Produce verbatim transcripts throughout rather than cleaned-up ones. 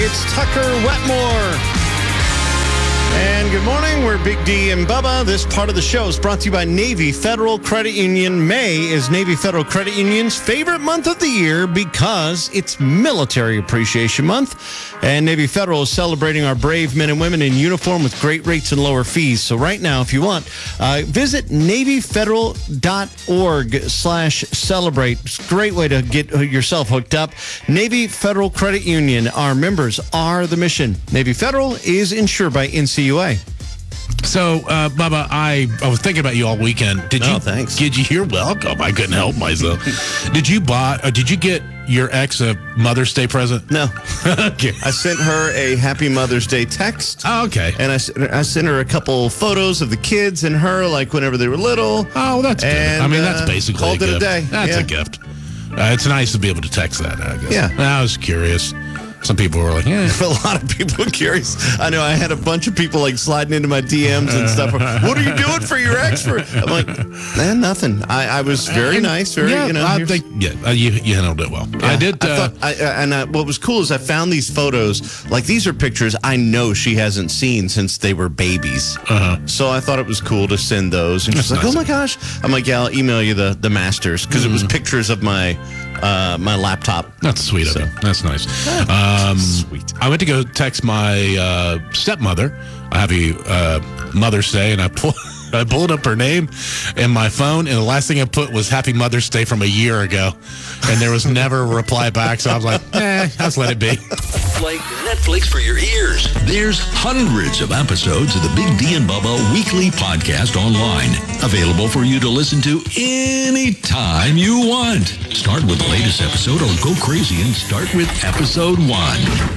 It's Tucker Wetmore. And good morning. We're Big D and Bubba. This part of the show is brought to you by Navy Federal Credit Union. May is Navy Federal Credit Union's favorite month of the year because it's Military Appreciation Month. And Navy Federal is celebrating our brave men and women in uniform with great rates and lower fees. So right now, if you want, uh, visit NavyFederal.org slash celebrate. It's a great way to get yourself hooked up. Navy Federal Credit Union. Our members are the mission. Navy Federal is insured by N C U A. So, uh, Bubba, I, I was thinking about you all weekend. Did Oh, you? thanks. Did you? You're welcome. I couldn't help myself. Did you buy? Uh, did you get your ex a Mother's Day present? No. Okay. I sent her a Happy Mother's Day text. Oh, okay. And I, s- I sent her a couple photos of the kids and her, like whenever they were little. Oh, that's good. And, I mean, uh, that's basically called a it a gift. day. That's Yeah. a gift. Uh, it's nice to be able to text that, I guess. Yeah. I was curious. Some people were like, yeah. A lot of people are curious. I know I had a bunch of people like sliding into my D Ms and stuff. What are you doing for your ex? For? I'm like, man, nothing. I, I was very And, nice. Very, yeah, you know. I here's- think, yeah, uh, you, you handled it well. Yeah, I did. I Uh, thought, I, and I, what was cool is I found these photos. Like, these are pictures I know she hasn't seen since they were babies. Uh-huh. So I thought it was cool to send those. And she's That's like, nice. oh my gosh. I'm like, yeah, I'll email you the, the masters because it was pictures of my uh, my laptop. That's sweet So- of you. That's nice. Um, Sweet. I went to go text my uh, stepmother a happy uh, Mother's Day, and I pulled I pulled up her name in my phone, and the last thing I put was Happy Mother's Day from a year ago, and there was never a reply back. So I was like, eh, I'll just let it be. Like Netflix for your ears. There's hundreds of episodes of the Big D and Bubba weekly podcast online. Available for you to listen to anytime you want. Start with the latest episode or go crazy and start with episode one.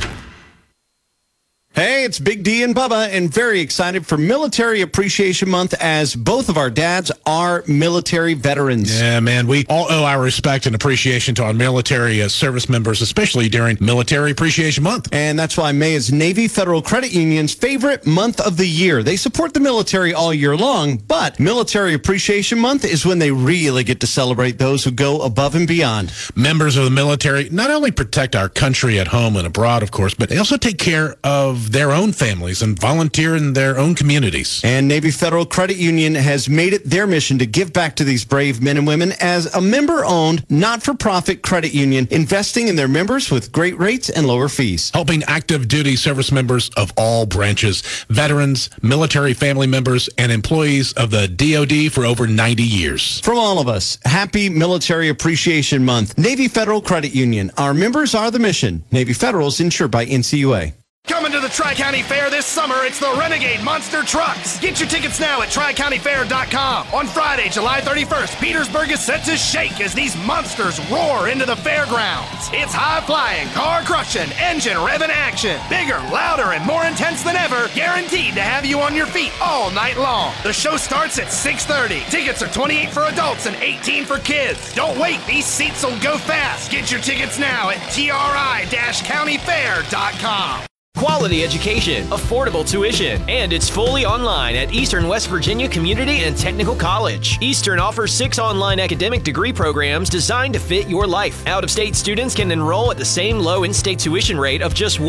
Hey, it's Big D and Bubba, and very excited for Military Appreciation Month as both of our dads are military veterans. Yeah, man, we all owe our respect and appreciation to our military uh, service members, especially during Military Appreciation Month. And that's why May is Navy Federal Credit Union's favorite month of the year. They support the military all year long, but Military Appreciation Month is when they really get to celebrate those who go above and beyond. Members of the military not only protect our country at home and abroad, of course, but they also take care of their own families and volunteer in their own communities. And Navy Federal Credit Union has made it their mission to give back to these brave men and women as a member-owned, not-for-profit credit union, investing in their members with great rates and lower fees. Helping active duty service members of all branches, veterans, military family members, and employees of the D O D for over ninety years. From all of us, happy Military Appreciation Month. Navy Federal Credit Union. Our members are the mission. Navy Federal is insured by N C U A. Coming to the Tri-County Fair this summer, it's the Renegade Monster Trucks. Get your tickets now at tri county fair dot com. On Friday, July thirty-first, Petersburg is set to shake as these monsters roar into the fairgrounds. It's high-flying, car-crushing, engine-revving action. Bigger, louder, and more intense than ever, guaranteed to have you on your feet all night long. The show starts at six thirty. Tickets are twenty-eight dollars for adults and eighteen dollars for kids. Don't wait, these seats will go fast. Get your tickets now at tri county fair dot com. Quality education, affordable tuition, and it's fully online at Eastern West Virginia Community and Technical College. Eastern offers six online academic degree programs designed to fit your life. Out-of-state students can enroll at the same low in-state tuition rate of just